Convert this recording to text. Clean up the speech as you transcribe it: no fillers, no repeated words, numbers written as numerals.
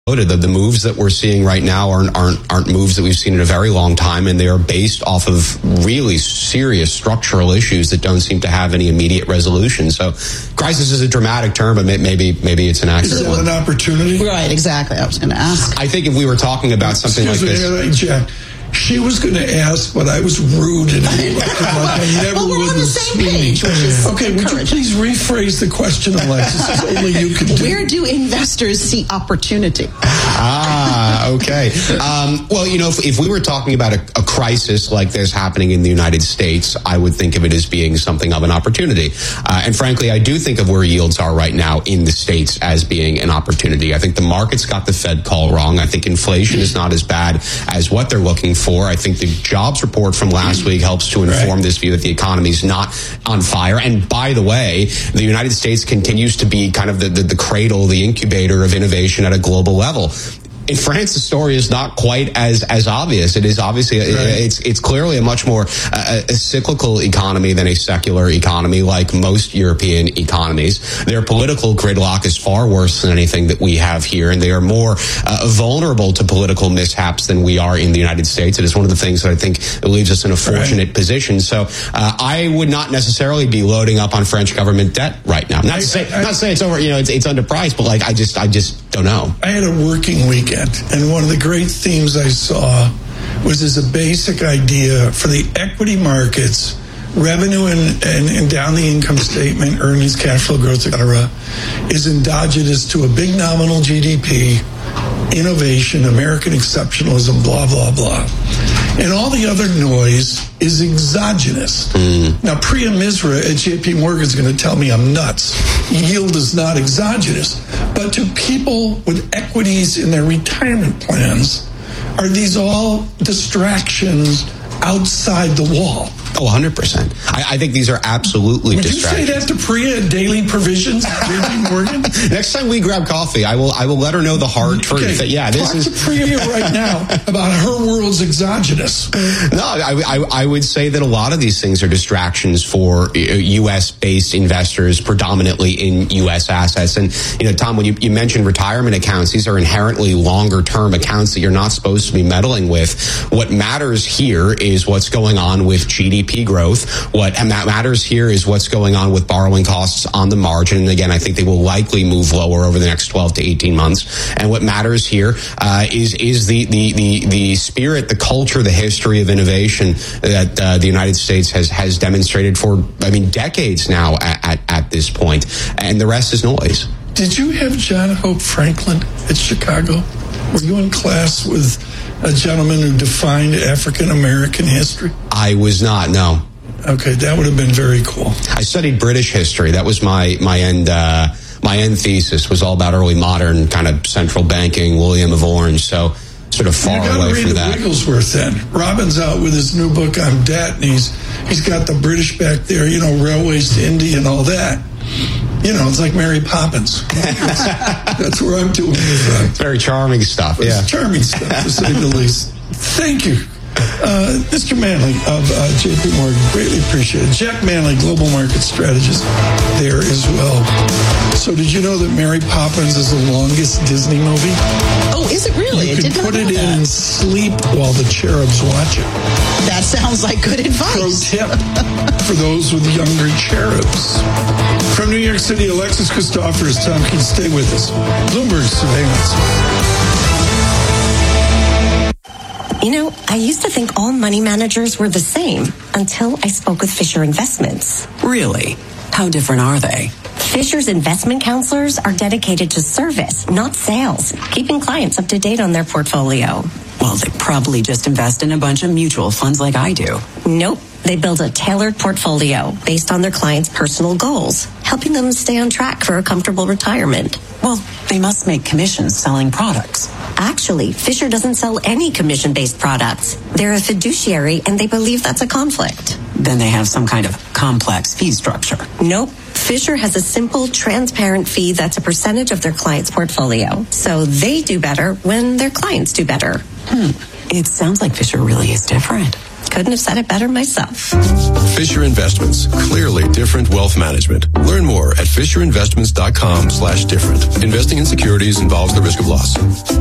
The moves that we're seeing right now aren't moves that we've seen in a very long time, and they are based off of really serious structural issues that don't seem to have any immediate resolution. So, crisis is a dramatic term, but maybe it's an accurate one. Is it an opportunity? Right, exactly. I was going to ask. I think if we were talking about something like this, Jack. She was going to ask, but I was rude and I never well, we're would on the same page, which is okay, would you please rephrase the question, Alexis? Only you can do. Where do investors see opportunity? Okay. Well, if we were talking about a crisis like this happening in the United States, I would think of it as being something of an opportunity. And frankly, I do think of where yields are right now in the States as being an opportunity. I think the market's got the Fed call wrong. I think inflation is not as bad as what they're looking for. I think the jobs report from last week helps to inform this view that the economy is not on fire. And by the way, the United States continues to be kind of the cradle, the incubator of innovation at a global level. In France, the story is not quite as obvious. It is obviously, it's clearly a much more a cyclical economy than a secular economy, like most European economies. Their political gridlock is far worse than anything that we have here, and they are more vulnerable to political mishaps than we are in the United States. It is one of the things that I think leaves us in a fortunate position. So I would not necessarily be loading up on French government debt right now. Not to say it's over. It's underpriced, but I just don't know. I had a working weekend. And one of the great themes I saw was as a basic idea for the equity markets, revenue and down the income statement, earnings, cash flow growth, etc., is endogenous to a big nominal GDP, innovation, American exceptionalism, blah, blah, blah. And all the other noise is exogenous. Now, Priya Misra at JP Morgan is going to tell me I'm nuts. Yield is not exogenous. But to people with equities in their retirement plans, are these all distractions outside the wall? Oh, 100%. I think these are absolutely distractions. Would you say that to Priya at Daily Provisions at JP Morgan? Next time we grab coffee, I will let her know the hard truth. That, Talk to Priya right now about her world's exogenous. No, I would say that a lot of these things are distractions for U.S.-based investors, predominantly in U.S. assets. And, Tom, when you mentioned retirement accounts, these are inherently longer-term accounts that you're not supposed to be meddling with. What matters here is what's going on with GDP growth. What matters here is what's going on with borrowing costs on the margin. And again, I think they will likely move lower over the next 12 to 18 months. And what matters here is the spirit, the culture, the history of innovation that the United States has demonstrated for, decades now at this point. And the rest is noise. Did you have John Hope Franklin at Chicago? Were you in class with a gentleman who defined African American history? I was not, no. Okay, that would have been very cool. I studied British history. That was my end thesis, was all about early modern kind of central banking, William of Orange. So sort of far away from that. Wigglesworth then. Robin's out with his new book on debt, and he's got the British back there, railways to India and all that. It's like Mary Poppins. That's where I'm doing with It's very charming stuff, It's charming stuff, to say the least. Thank you. Mr. Manley of JP Morgan, greatly appreciated. Jack Manley, Global Market Strategist, there as well. So did you know that Mary Poppins is the longest Disney movie? Oh, is it really? You can put it in and sleep while the cherubs watch it. That sounds like good advice. Pro tip for those with younger cherubs. From New York City, Alexis Christophorous. Tom, can you stay with us? Bloomberg Surveillance. I used to think all money managers were the same until I spoke with Fisher Investments. Really? How different are they? Fisher's investment counselors are dedicated to service, not sales, keeping clients up to date on their portfolio. Well, they probably just invest in a bunch of mutual funds like I do. Nope. They build a tailored portfolio based on their clients' personal goals, helping them stay on track for a comfortable retirement. Well, they must make commissions selling products. Actually, Fisher doesn't sell any commission-based products. They're a fiduciary, and they believe that's a conflict. Then they have some kind of complex fee structure. Nope. Fisher has a simple, transparent fee that's a percentage of their client's portfolio. So they do better when their clients do better. It sounds like Fisher really is different. Couldn't have said it better myself. Fisher Investments. Clearly different wealth management. Learn more at FisherInvestments.com/different. Investing in securities involves the risk of loss.